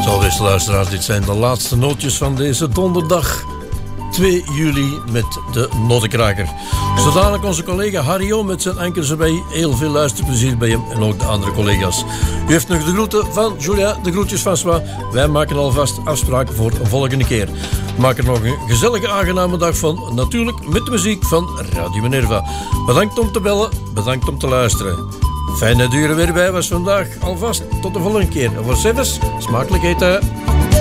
Zo, beste luisteraars, dit zijn de laatste nootjes van deze donderdag 2 juli met de Nottenkraker. Zo dadelijk onze collega Harry met zijn ankers erbij. Heel veel luisterplezier bij hem en ook de andere collega's. U heeft nog de groeten van Julia, de groetjes van Swa. Wij maken alvast afspraken voor een volgende keer. Maak er nog een gezellige, aangename dag van. Natuurlijk met de muziek van Radio Minerva. Bedankt om te bellen, bedankt om te luisteren. Fijn dat u er weer bij was vandaag. Alvast tot de volgende keer. En voor Sevens, smakelijk eten.